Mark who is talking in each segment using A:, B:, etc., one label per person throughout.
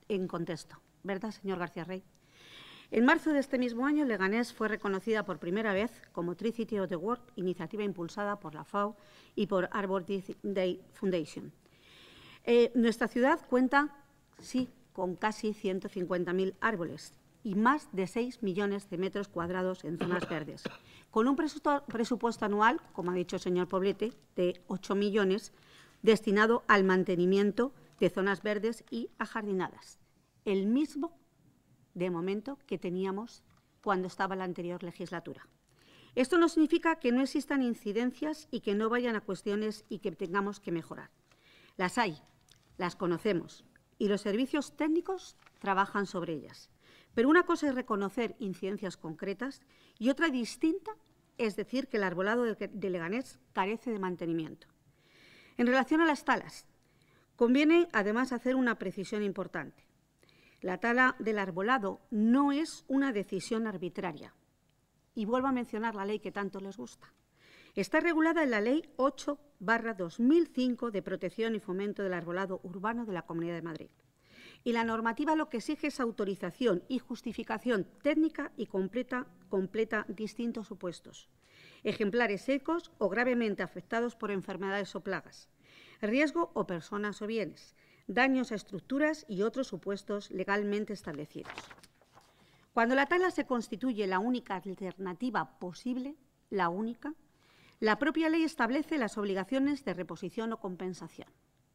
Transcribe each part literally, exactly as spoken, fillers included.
A: en contexto, ¿verdad, señor García Rey? En marzo de este mismo año, Leganés fue reconocida por primera vez como Tree City of the World, iniciativa impulsada por la F A O y por Arbor Day Foundation. Eh, nuestra ciudad cuenta, sí, con casi ciento cincuenta mil árboles y más de seis millones de metros cuadrados en zonas verdes, con un presupuesto anual, como ha dicho el señor Poblete, de ocho millones, destinado al mantenimiento de zonas verdes y ajardinadas, el mismo de momento que teníamos cuando estaba la anterior legislatura. Esto no significa que no existan incidencias y que no vayan a cuestiones y que tengamos que mejorar. Las hay, las conocemos y los servicios técnicos trabajan sobre ellas. Pero una cosa es reconocer incidencias concretas y otra distinta es decir que el arbolado de Leganés carece de mantenimiento. En relación a las talas, conviene además hacer una precisión importante. La tala del arbolado no es una decisión arbitraria. Y vuelvo a mencionar la ley que tanto les gusta. Está regulada en la Ley ocho barra dos mil cinco de protección y fomento del arbolado urbano de la Comunidad de Madrid. Y la normativa lo que exige es autorización y justificación técnica y completa, completa distintos supuestos. Ejemplares secos o gravemente afectados por enfermedades o plagas. Riesgo o personas o bienes. Daños a estructuras y otros supuestos legalmente establecidos. Cuando la tala se constituye la única alternativa posible, la única, la propia ley establece las obligaciones de reposición o compensación.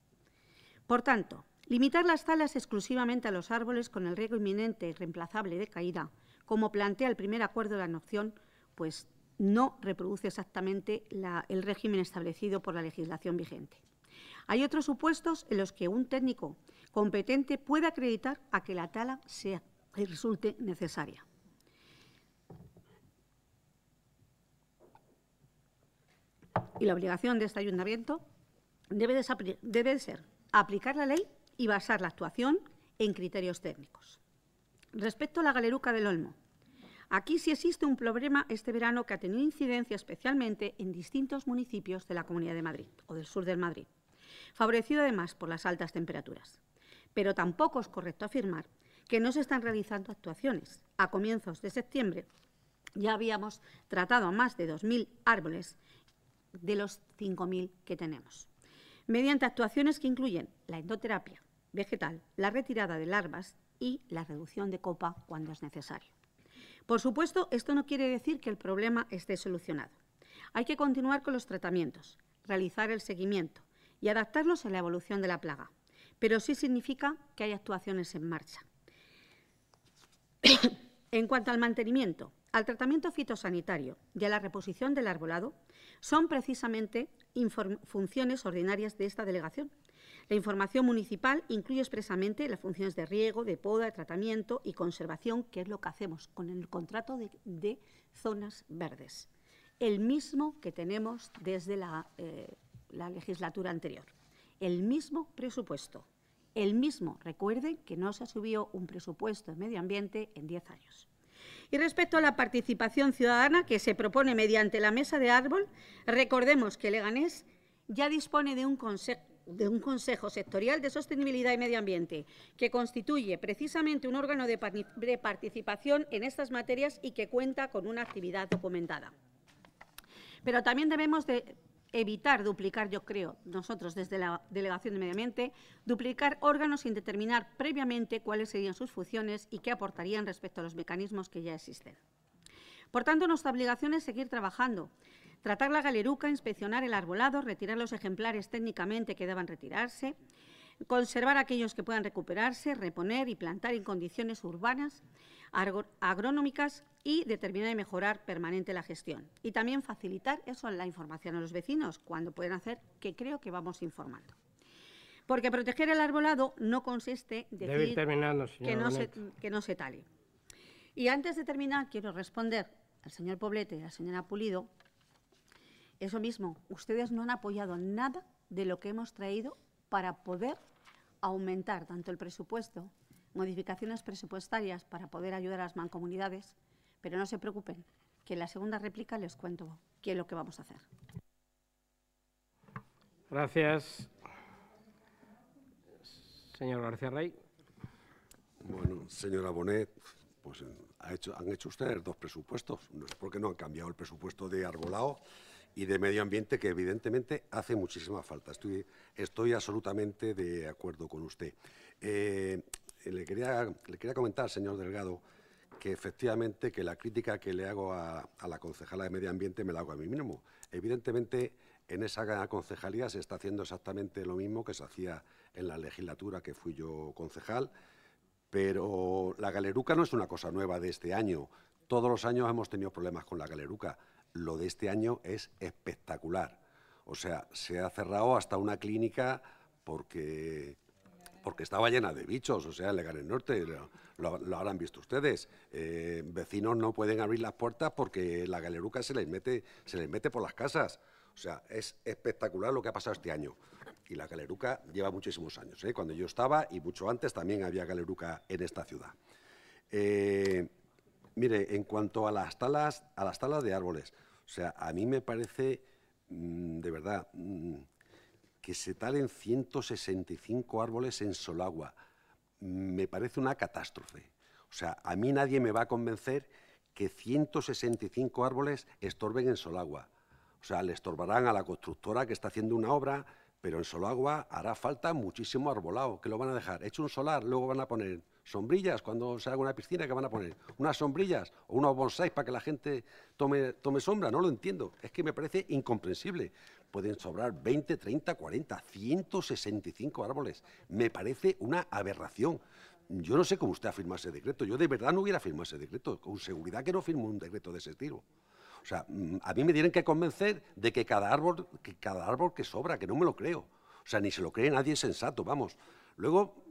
A: Por tanto, limitar las talas exclusivamente a los árboles con el riesgo inminente y reemplazable de caída, como plantea el primer acuerdo de la noción, pues no reproduce exactamente la, el régimen establecido por la legislación vigente. Hay otros supuestos en los que un técnico competente puede acreditar a que la tala sea y resulte necesaria. Y la obligación de este ayuntamiento debe de, debe de ser aplicar la ley y basar la actuación en criterios técnicos. Respecto a la Galeruca del Olmo, aquí sí existe un problema este verano que ha tenido incidencia especialmente en distintos municipios de la Comunidad de Madrid o del sur del Madrid, favorecido además por las altas temperaturas. Pero tampoco es correcto afirmar que no se están realizando actuaciones. A comienzos de septiembre ya habíamos tratado a más de dos mil árboles de los cinco mil que tenemos, mediante actuaciones que incluyen la endoterapia vegetal, la retirada de larvas y la reducción de copa cuando es necesario. Por supuesto, esto no quiere decir que el problema esté solucionado. Hay que continuar con los tratamientos, realizar el seguimiento y adaptarlos a la evolución de la plaga, pero sí significa que hay actuaciones en marcha. En cuanto al mantenimiento, al tratamiento fitosanitario y a la reposición del arbolado, son precisamente funciones ordinarias de esta delegación. La información municipal incluye expresamente las funciones de riego, de poda, de tratamiento y conservación, que es lo que hacemos con el contrato de, de zonas verdes, el mismo que tenemos desde la, eh, la legislatura anterior, el mismo presupuesto, el mismo, recuerden que no se subió un presupuesto de medio ambiente en diez años. Y respecto a la participación ciudadana que se propone mediante la mesa de árbol, recordemos que Leganés ya dispone de un consejo de un Consejo Sectorial de Sostenibilidad y Medio Ambiente, que constituye precisamente un órgano de participación en estas materias y que cuenta con una actividad documentada. Pero también debemos de evitar duplicar, yo creo, nosotros desde la Delegación de Medio Ambiente, duplicar órganos sin determinar previamente cuáles serían sus funciones y qué aportarían respecto a los mecanismos que ya existen. Por tanto, nuestra obligación es seguir trabajando, tratar la galeruca, inspeccionar el arbolado, retirar los ejemplares técnicamente que deban retirarse, conservar aquellos que puedan recuperarse, reponer y plantar en condiciones urbanas, agronómicas y determinar y mejorar permanente la gestión. Y también facilitar eso en la información a los vecinos cuando pueden hacer, que creo que vamos informando. Porque proteger el arbolado no consiste en decir que no, se, que no se tale. Y antes de terminar, quiero responder al señor Poblete y a la señora Pulido. Eso mismo, ustedes no han apoyado nada de lo que hemos traído para poder aumentar tanto el presupuesto, modificaciones presupuestarias para poder ayudar a las mancomunidades, pero no se preocupen, que en la segunda réplica les cuento qué es lo que vamos a hacer.
B: Gracias, señor García Rey. Bueno, señora Bonet, pues ha hecho, han hecho ustedes dos presupuestos. No es porque no han cambiado el presupuesto de arbolado y de medio ambiente, que evidentemente hace muchísima falta. Estoy, estoy absolutamente de acuerdo con usted. Eh, le, quería, le quería comentar, señor Delgado, que efectivamente que la crítica que le hago a, a la concejala de Medio Ambiente me la hago a mí mismo. Evidentemente, en esa concejalía se está haciendo exactamente lo mismo que se hacía en la legislatura que fui yo concejal, pero la galeruca no es una cosa nueva de este año. Todos los años hemos tenido problemas con la galeruca. Lo de este año es espectacular. O sea, se ha cerrado hasta una clínica porque... porque estaba llena de bichos, o sea, en Leganés Norte, lo, lo, lo habrán visto ustedes. Eh, vecinos no pueden abrir las puertas porque la galeruca se les mete, se les mete por las casas. O sea, es espectacular lo que ha pasado este año. Y la galeruca lleva muchísimos años, ¿eh? Cuando yo estaba, y mucho antes, también había galeruca en esta ciudad. Eh, mire, en cuanto a las talas, a las talas de árboles, o sea, a mí me parece, mmm, de verdad... Mmm, que se talen ciento sesenta y cinco árboles en Solagua. Me parece una catástrofe. O sea, a mí nadie me va a convencer que ciento sesenta y cinco árboles estorben en Solagua. O sea, le estorbarán a la constructora que está haciendo una obra, pero en Solagua hará falta muchísimo arbolado, que lo van a dejar hecho un solar, luego van a poner sombrillas cuando se haga una piscina, que van a poner unas sombrillas o unos bonsáis para que la gente tome, tome sombra. No lo entiendo, es que me parece incomprensible. Pueden sobrar veinte, treinta, cuarenta, ciento sesenta y cinco árboles. Me parece una aberración. Yo no sé cómo usted ha firmado ese decreto. Yo de verdad no hubiera firmado ese decreto. Con seguridad que no firmo un decreto de ese estilo. O sea, a mí me tienen que convencer de que cada árbol que, cada árbol que sobra, que no me lo creo. O sea, ni se lo cree nadie sensato, vamos. Luego,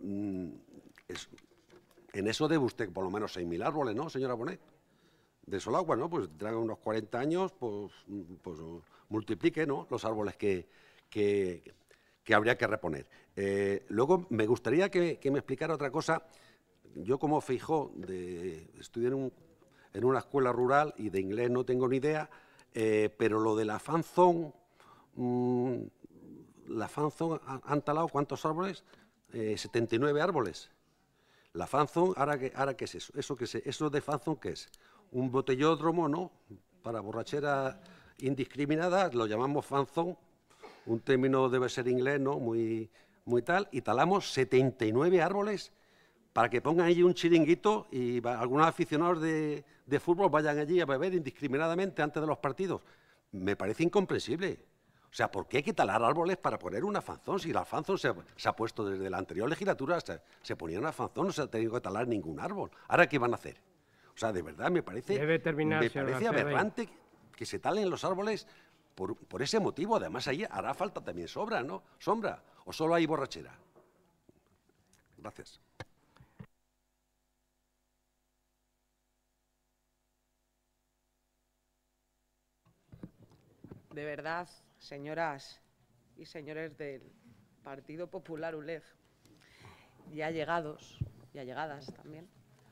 B: es, en eso debe usted por lo menos seis mil árboles, ¿no, señora Bonet? De Solagua, ¿no? Pues traga unos cuarenta años, pues, pues multiplique, ¿no?, los árboles que, que, que habría que reponer. Eh, luego, me gustaría que, que me explicara otra cosa. Yo, como Feijóo, de, estudié en, un, en una escuela rural y de inglés no tengo ni idea, eh, pero lo de la fanzón, mmm, la fanzón han talado ¿cuántos árboles? Eh, setenta y nueve árboles. La fanzón, ¿ahora qué, ahora qué es eso? ¿Eso, qué es? ¿Eso de fanzón qué es? Un botellódromo, ¿no?, para borrachera indiscriminada, lo llamamos fanzón, un término debe ser inglés, ¿no?, muy, muy tal, y talamos setenta y nueve árboles para que pongan allí un chiringuito y algunos aficionados de, de fútbol vayan allí a beber indiscriminadamente antes de los partidos. Me parece incomprensible. O sea, ¿por qué hay que talar árboles para poner una fanzón? Si la fanzón se, se ha puesto desde la anterior legislatura, se, se ponía una fanzón, no se ha tenido que talar ningún árbol. ¿Ahora qué van a hacer? O sea, de verdad me parece,
C: Debe terminar,
B: me parece aberrante que, que se talen los árboles por, por ese motivo. Además, ahí hará falta también sombra, ¿no? Sombra. ¿O solo hay borrachera? Gracias.
D: De verdad, señoras y señores del Partido Popular U L E G, ya llegados, ya llegadas también,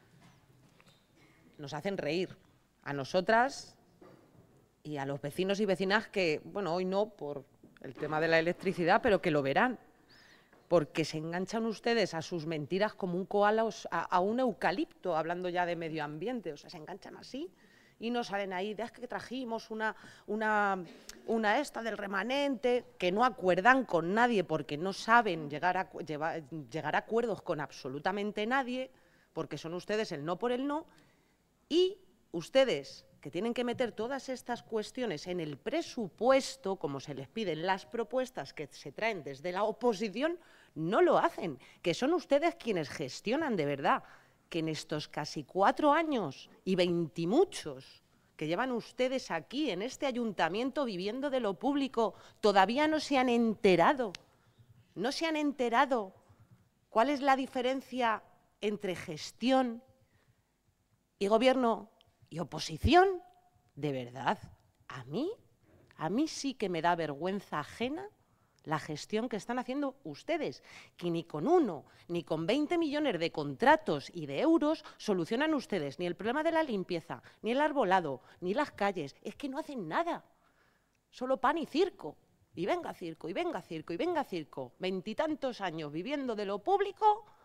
D: nos hacen reír a nosotras y a los vecinos y vecinas que, bueno, hoy no por el tema de la electricidad, pero que lo verán, porque se enganchan ustedes a sus mentiras como un koala a, a un eucalipto, hablando ya de medio ambiente. O sea, se enganchan así y no salen ahí, de es que trajimos una, una, una esta del remanente, que no acuerdan con nadie porque no saben llegar a, llevar, llegar a acuerdos con absolutamente nadie, porque son ustedes el no por el no, y ustedes que tienen que meter todas estas cuestiones en el presupuesto, como se les piden las propuestas que se traen desde la oposición, no lo hacen, que son ustedes quienes gestionan de verdad, que en estos casi cuatro años y veintimuchos que llevan ustedes aquí, en este ayuntamiento, viviendo de lo público, todavía no se han enterado, no se han enterado cuál es la diferencia entre gestión y gobierno y oposición. De verdad, a mí, a mí sí que me da vergüenza ajena la gestión que están haciendo ustedes, que ni con uno, ni con veinte millones de contratos y de euros solucionan ustedes ni el problema de la limpieza, ni el arbolado, ni las calles. Es que no hacen nada, solo pan y circo. Y venga circo, y venga circo, y venga circo. Veintitantos años viviendo de lo público